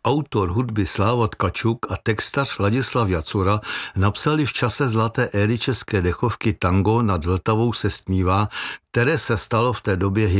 Autor hudby Sláva Tkačuk a textař Ladislav Jacura napsali v čase zlaté éry české dechovky Tango nad Vltavou se stmívá, které se stalo v té době hitem.